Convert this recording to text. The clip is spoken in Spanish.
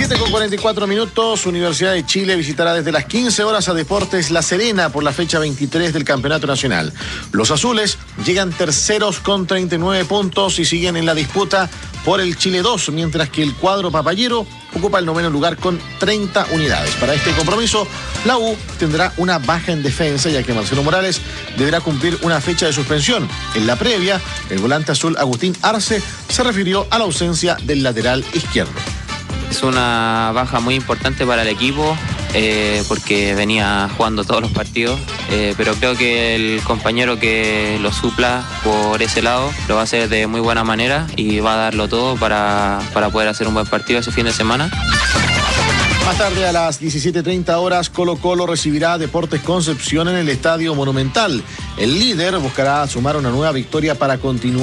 7:44, Universidad de Chile visitará desde las 15 horas a Deportes La Serena por la fecha 23 del Campeonato Nacional. Los azules llegan terceros con 39 puntos y siguen en la disputa por el Chile 2, mientras que el cuadro papayero ocupa el 9º lugar con 30 unidades. Para este compromiso, la U tendrá una baja en defensa, ya que Marcelo Morales deberá cumplir una fecha de suspensión. En la previa, el volante azul Agustín Arce se refirió a la ausencia del lateral izquierdo. Es una baja muy importante para el equipo porque venía jugando todos los partidos, pero creo que el compañero que lo supla por ese lado lo va a hacer de muy buena manera y va a darlo todo para poder hacer un buen partido ese fin de semana. Más tarde, a las 17:30, Colo-Colo recibirá a Deportes Concepción en el Estadio Monumental. El líder buscará sumar una nueva victoria para continuar